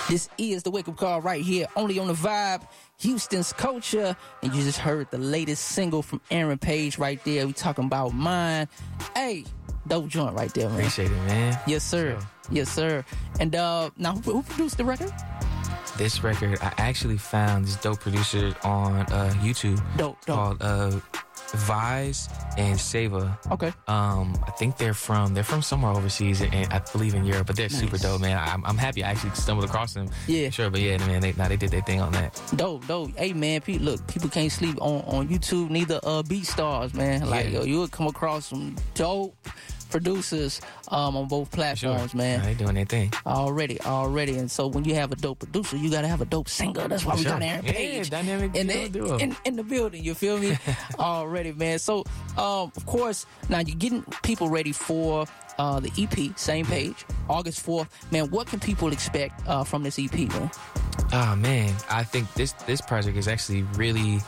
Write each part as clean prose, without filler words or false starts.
This is the wake-up call right here, only on the Vibe, Houston's Culture. And you just heard the latest single from Aaron Page right there. We talking about Mine. Hey, dope joint right there, man. Appreciate it, man. Yes, sir. Sure. Yes, sir. And now, who produced the record? This record, I actually found this dope producer on YouTube. Dope. Called Vise and Seva. Okay. I think they're from somewhere overseas, and I believe in Europe, but they're super dope, man. I'm happy I actually stumbled across them. Yeah. Sure, but yeah, man, they did their thing on that. Dope. Hey, man, people can't sleep on YouTube, neither BeatStars, man. Like, yo, you would come across some dope producers on both platforms, man. They doing their thing already. And so when you have a dope producer, you gotta have a dope singer. That's why we got Aaron Page dynamic in the building. You feel me? Already, man. So of course, now you're getting people ready for the EP, Same Page, August 4th. Man, what can people expect from this EP, man? Oh man, I think this project is actually really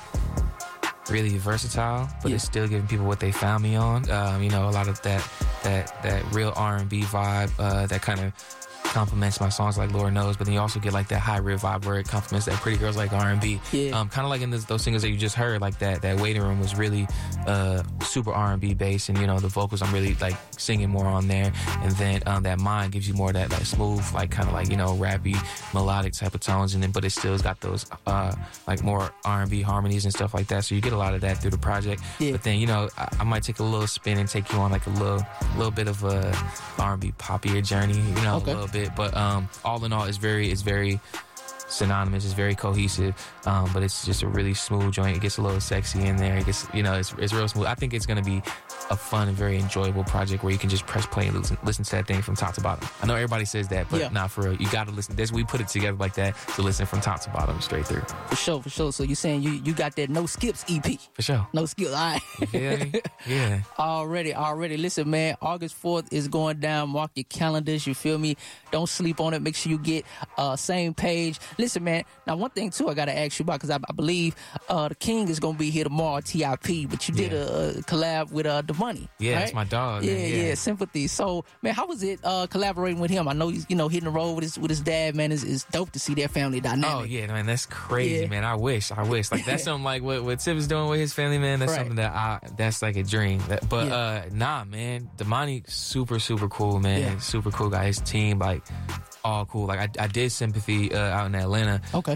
versatile, but it's still giving people what they found me on. A lot of that real R&B vibe that kind of complements my songs like Lord Knows, but then you also get like that high rib vibe where it complements that Pretty Girls Like R&B. Kind of like in those singles that you just heard, like that Waiting Room was really super R&B based, and the vocals I'm really like singing more on there, and then that Mine gives you more of that smooth, like kind of like rappy melodic type of tones, and then but it still's got those like more R&B harmonies and stuff like that, so you get a lot of that through the project. But then I might take a little spin and take you on like a little bit of a R&B poppier journey, a little bit. But all in all, it's very synonymous. It's very cohesive, but it's just a really smooth joint. It gets a little sexy in there. It gets, it's real smooth. I think it's gonna be a fun and very enjoyable project where you can just press play and listen to that thing from top to bottom. I know everybody says that, but not for real. You gotta listen. We put it together like that to listen from top to bottom straight through. For sure. So you're saying you got that No Skips EP? For sure. No skips. All right. You feel me? Yeah. Already. Listen, man, August 4th is going down. Mark your calendars. You feel me? Don't sleep on it. Make sure you get Same Page. Listen, man. Now, one thing too, I gotta ask you about, because I believe the King is gonna be here tomorrow, TIP. But you did a collab with Devontae. Yeah, right? That's my dog. Yeah, Sympathy. So, man, how was it collaborating with him? I know he's hitting the road with his dad. Man, it's dope to see their family dynamic. Oh yeah, man, that's crazy, man. I wish like that's something like what Tip is doing with his family, man. That's something that that's like a dream. Nah, man, Devontae super cool, man. Yeah. Super cool guy. His team, like, all cool. Like I did Sympathy out in Atlanta. Okay.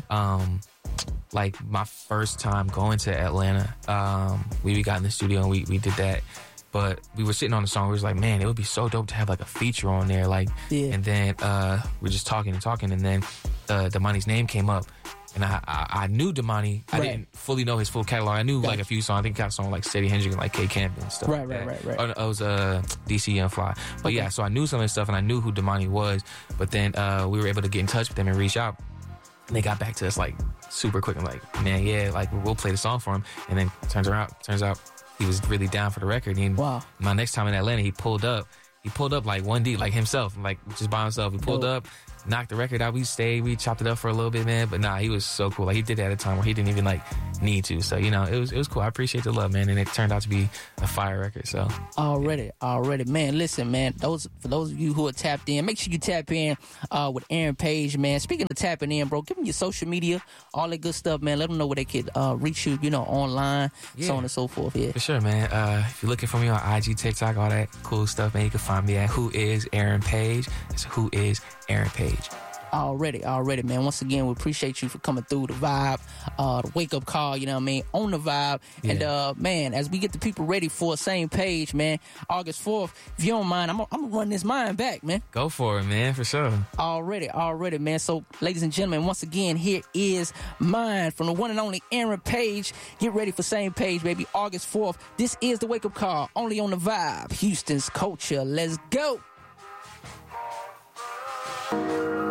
Like my first time going to Atlanta, we got in the studio and we did that. But we were sitting on the song. We was like, man, it would be so dope to have like a feature on there. Like, and then we're just talking, and then Devontae's name came up, and I knew Devontae. I didn't fully know his full catalog. I knew like a few songs. I think he got a song like Steady Hendrick and like K Camp and stuff. Right. Oh, it was DC Young Fly. But yeah, so I knew some of his stuff, and I knew who Devontae was. But then we were able to get in touch with them and reach out. And they got back to us like super quick. I'm like, man, yeah, like we'll play the song for him. And then turns out he was really down for the record. And my next time in Atlanta, he pulled up like one deep, like himself, like just by himself. He pulled up, knocked the record out. We stayed, we chopped it up for a little bit, man. But nah, he was so cool. Like he did that at a time where he didn't even like need to. So it was cool. I appreciate the love, man. And it turned out to be a fire record. So already, man. Listen, man. For those of you who are tapped in, make sure you tap in with Aaron Page, man. Speaking of tapping in, bro, give them your social media, all that good stuff, man. Let them know where they could reach you, online, so on and so forth. Yeah, for sure, man. If you're looking for me on IG, TikTok, all that cool stuff, man, you can find me at Who Is Aaron Page. It's Who Is Aaron Page. Already, man. Once again, we appreciate you for coming through the Vibe, the wake-up call, you know what I mean, on the Vibe. Yeah. And, man, as we get the people ready for Same Page, man, August 4th, if you don't mind, I'm going to run this Mine back, man. Go for it, man, for sure. Already, man. So, ladies and gentlemen, once again, here is Mine from the one and only Aaron Page. Get ready for Same Page, baby, August 4th. This is the wake-up call, only on the Vibe, Houston's Culture. Let's go.